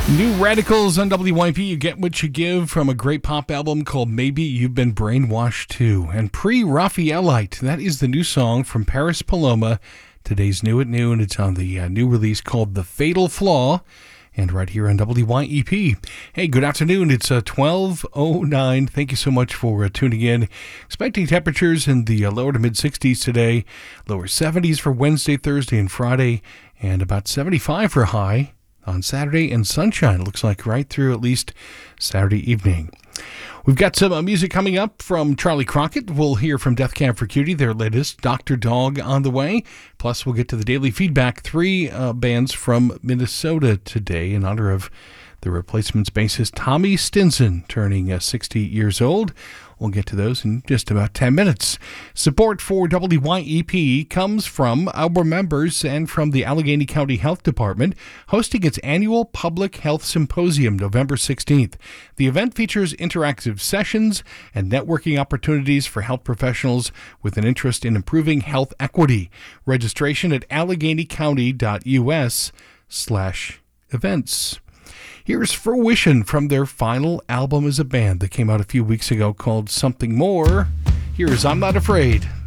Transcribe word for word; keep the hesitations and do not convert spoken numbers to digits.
New Radicals on W Y P. You get what you give from a great pop album called Maybe You've Been Brainwashed Too. And Pre-Raphaelite, that is the new song from Paris Paloma. Today's new at noon. It's on the uh, new release called The Fatal Flaw. And right here on W Y E P. Hey, good afternoon. It's uh, twelve oh nine. Thank you so much for uh, tuning in. Expecting temperatures in the uh, lower to mid-sixties today. Lower seventies for Wednesday, Thursday, and Friday. And about seventy-five for high on Saturday, and sunshine, looks like, right through at least Saturday evening. We've got some uh, music coming up from Charlie Crockett. We'll hear from Death Cab for Cutie, their latest Doctor Dog on the way. Plus, we'll get to the daily feedback. Three uh, bands from Minnesota today in honor of the Replacements bassist Tommy Stinson turning uh, sixty years old. We'll get to those in just about ten minutes. Support for W Y E P comes from our members and from the Allegheny County Health Department, hosting its annual Public Health Symposium November sixteenth. The event features interactive sessions and networking opportunities for health professionals with an interest in improving health equity. Registration at alleghenycounty.us slash events. Here's Fruition from their final album as a band that came out a few weeks ago called Something More. Here's I'm Not Afraid.